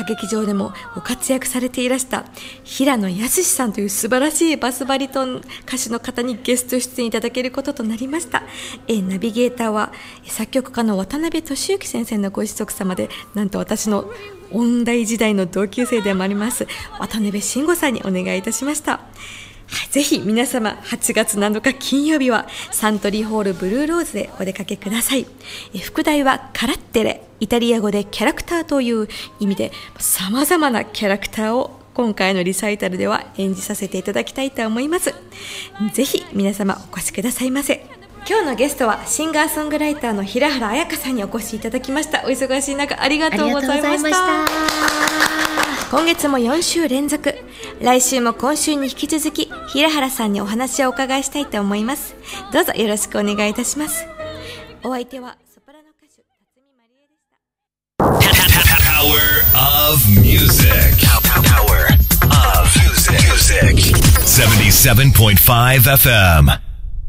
劇場でもご活躍されていらした平野康さんという素晴らしいバスバリトン歌手の方にゲスト出演いただけることとなりました。ナビゲーターは作曲家の渡辺俊之先生のご子息様で、なんと私の音大時代の同級生でもあります渡辺慎吾さんにお願いいたしました。ぜひ皆様8月7日金曜日はサントリーホールブルーローズでお出かけください。副題はカラッテレ、イタリア語でキャラクターという意味で、様々なキャラクターを今回のリサイタルでは演じさせていただきたいと思います。ぜひ皆様お越しくださいませ。今日のゲストはシンガーソングライターの平原綾香さんにお越しいただきました。お忙しい中ありがとうございました。今月も4週連続、来週も今週に引き続き平原さんにお話をお伺いしたいと思います。どうぞよろしくお願いいたします。お相手はソプラノ歌手辰巳まりえでした。 Power of Music. Power of Music. 77.5 FM.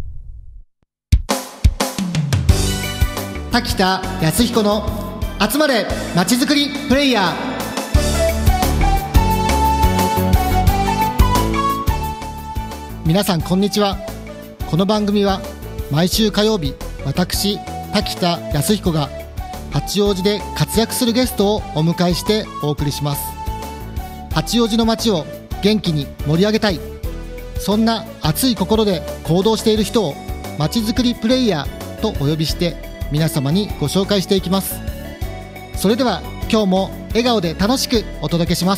滝田康彦の集まれまちづくりプレイヤー。皆さんこんにちは。この番組は毎週火曜日、私滝田康彦が八王子で活躍するゲストをお迎えしてお送りします。八王子の街を元気に盛り上げたい、そんな熱い心で行動している人をまちづくりプレイヤーとお呼びして皆様にご紹介していきます。それでは今日も笑顔で楽しくお届けします。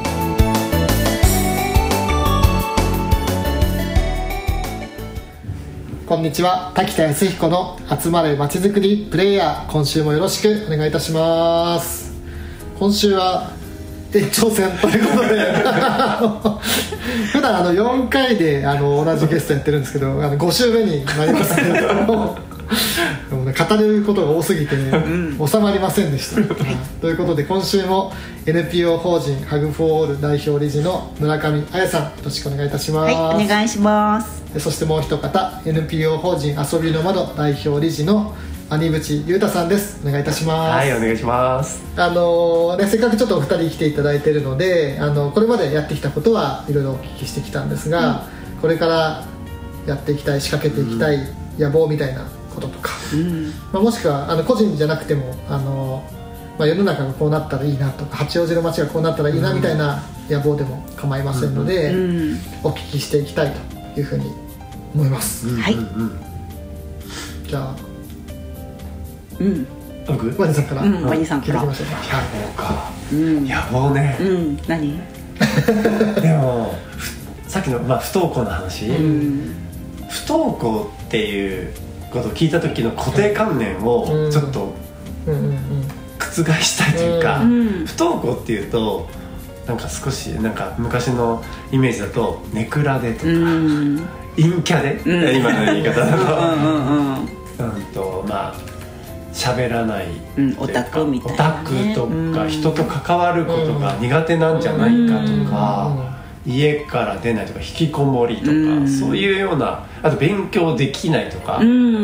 こんにちは、滝田康彦の集まれまちづくりプレイヤー、今週もよろしくお願いいたします。今週は延長戦ということで普段4回で同じゲストやってるんですけど、5週目になりますけれどもでも、ね、語れることが多すぎて、収まりませんでした、ということで今週も NPO 法人ハグフォーオール代表理事の村上彩さん、よろしくお願いいたします。 はい、お願いします。 そしてもう一方 NPO 法人遊びの窓代表理事の兄渕優太さんです。お願いいたします。 はい、お願いします。 せっかくちょっとお二人来ていただいているので、これまでやってきたことはいろいろお聞きしてきたんですが、これからやっていきたい、仕掛けていきたい野望みたいなこととか、もしくは個人じゃなくても世の中がこうなったらいいなとか、八王子の街がこうなったらいいなみたいな野望でも構いませんので、お聞きしていきたいというふうに思います。 はい。 じゃあ僕ワニさんからワニさんから聞いてきましょうか。 野望ね。 何でもさっきの、不登校の話、不登校っていうことを聞いた時の固定観念をちょっと覆したいというか、不登校っていうとなんか少し昔のイメージだとネクラでとか、陰キャで、今の言い方だと喋らない、 オタクみたいな、 オタクとか、人と関わることが苦手なんじゃないかとか、家から出ないとか、引きこもりとか、そういうような、あと勉強できないとか、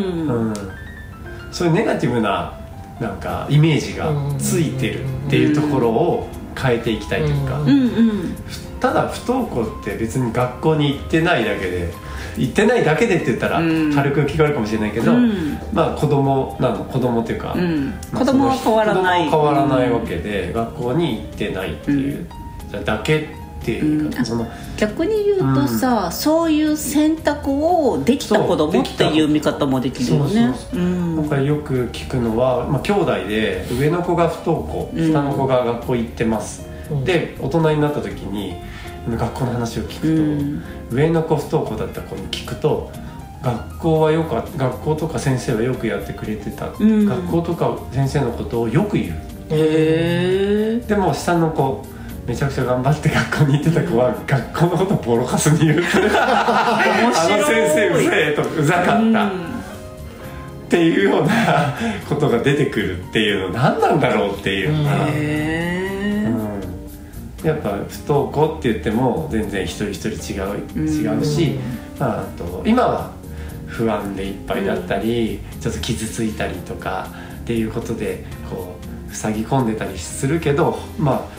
そういうネガティブなイメージがついてるっていうところを変えていきたいというか、ただ不登校って別に学校に行ってないだけでって言ったら軽く聞こえるかもしれないけど、子供っていうか、 子供は変わらない、 子供は変わらないわけで、学校に行ってないっていうだけっていうか、 逆に言うとさ、そういう選択をできた子供っていう見方もできるよね。 なんかよく聞くのは、兄弟で上の子が不登校、下の子が学校行ってます、で大人になった時に学校の話を聞くと、上の子不登校だった子に聞くと、学校とか先生はよくやってくれてた、学校とか先生のことをよく言う。でも下の子、めちゃくちゃ頑張って学校に行ってた子は、学校のことをボロカスに言うあの先生うぜえと、うざかったっていうようなことが出てくるっていうの、何なんだろうっていうのが、やっぱ不登校って言っても全然一人一人違うし、あと今は不安でいっぱいだったり、ちょっと傷ついたりとかっていうことでこう塞ぎ込んでたりするけど、